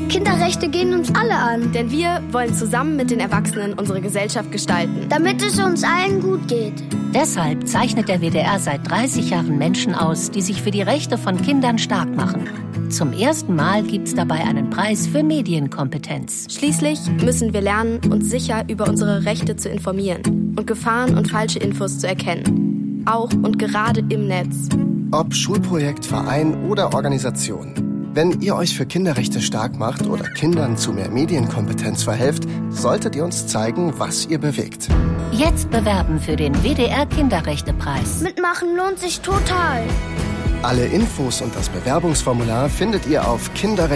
Kinderrechte gehen uns alle an. Denn wir wollen zusammen mit den Erwachsenen unsere Gesellschaft gestalten. Damit es uns allen gut geht. Deshalb zeichnet der WDR seit 30 Jahren Menschen aus, die sich für die Rechte von Kindern stark machen. Zum ersten Mal gibt's dabei einen Preis für Medienkompetenz. Schließlich müssen wir lernen, uns sicher über unsere Rechte zu informieren und Gefahren und falsche Infos zu erkennen. Auch und gerade im Netz. Ob Schulprojekt, Verein oder Organisation. Wenn ihr euch für Kinderrechte stark macht oder Kindern zu mehr Medienkompetenz verhelft, solltet ihr uns zeigen, was ihr bewegt. Jetzt bewerben für den WDR Kinderrechtepreis. Mitmachen lohnt sich total. Alle Infos und das Bewerbungsformular findet ihr auf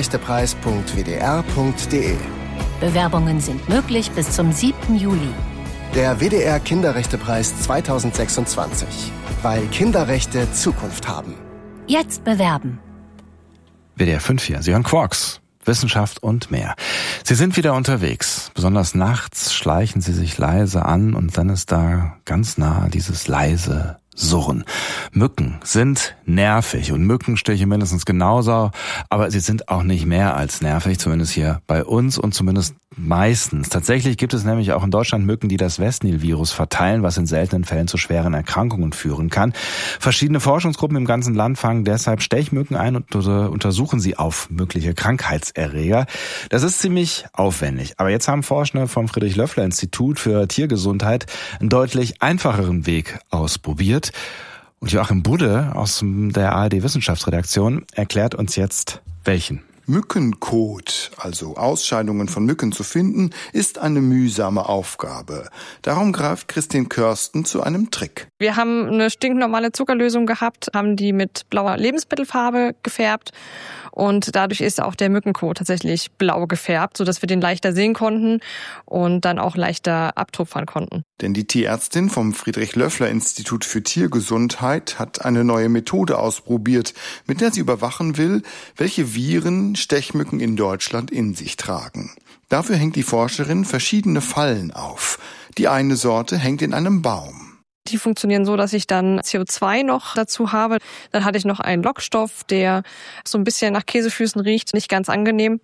kinderrechtepreis.wdr.de. Bewerbungen sind möglich bis zum 7. Juli. Der WDR Kinderrechtepreis 2026. Weil Kinderrechte Zukunft haben. Jetzt bewerben. WDR 5 hier. Sie hören Quarks. Wissenschaft und mehr. Sie sind wieder unterwegs. Besonders nachts schleichen sie sich leise an und dann ist da ganz nah dieses leise Surren. Mücken sind nervig und Mückenstiche mindestens genauso, aber sie sind auch nicht mehr als nervig, zumindest hier bei uns und zumindest meistens. Tatsächlich gibt es nämlich auch in Deutschland Mücken, die das Westnil-Virus verteilen, was in seltenen Fällen zu schweren Erkrankungen führen kann. Verschiedene Forschungsgruppen im ganzen Land fangen deshalb Stechmücken ein und untersuchen sie auf mögliche Krankheitserreger. Das ist ziemlich aufwendig. Aber jetzt haben Forschende vom Friedrich-Löffler-Institut für Tiergesundheit einen deutlich einfacheren Weg ausprobiert. Und Joachim Budde aus der ARD-Wissenschaftsredaktion erklärt uns jetzt, welchen. Mückenkot, also Ausscheidungen von Mücken zu finden, ist eine mühsame Aufgabe. Darum greift Christine Körsten zu einem Trick. Wir haben eine stinknormale Zuckerlösung gehabt, haben die mit blauer Lebensmittelfarbe gefärbt und dadurch ist auch der Mückenkot tatsächlich blau gefärbt, sodass wir den leichter sehen konnten und dann auch leichter abtupfern konnten. Denn die Tierärztin vom Friedrich-Löffler-Institut für Tiergesundheit hat eine neue Methode ausprobiert, mit der sie überwachen will, welche Viren Stechmücken in Deutschland in sich tragen. Dafür hängt die Forscherin verschiedene Fallen auf. Die eine Sorte hängt in einem Baum. Die funktionieren so, dass ich dann CO2 noch dazu habe. Dann hatte ich noch einen Lockstoff, der so ein bisschen nach Käsefüßen riecht, nicht ganz angenehm.